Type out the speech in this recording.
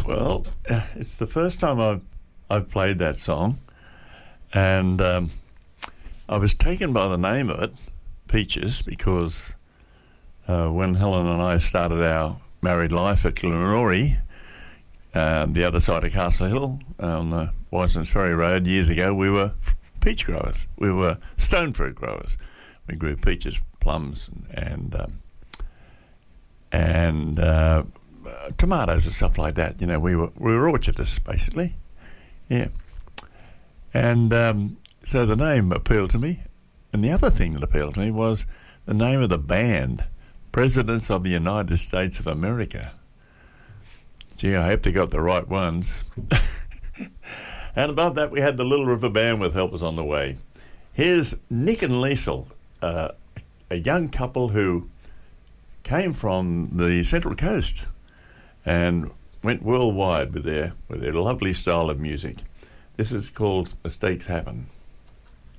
Well, it's the first time I've played that song, and I was taken by the name of it, Peaches, because when Helen and I started our married life at Glenorrhea, the other side of Castle Hill, on the Wisens Ferry Road years ago, we were peach growers. We were stone fruit growers. We grew peaches, plums, and tomatoes and stuff like that. You know, we were orchardists basically. Yeah, and so the name appealed to me, and the other thing that appealed to me was the name of the band, Presidents of the United States of America. Gee, I hope they got the right ones. And above that, we had the Little River Band with Help Us on the Way. Here's Nick and Liesl, a young couple who came from the Central Coast and went worldwide with their lovely style of music. This is called Mistakes Happen.